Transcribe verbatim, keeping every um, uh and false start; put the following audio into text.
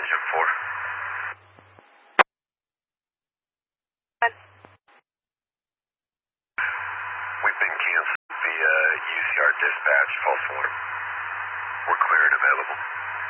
Jim four. We've been canceled via U C R dispatch, false alarm. We're clear and available.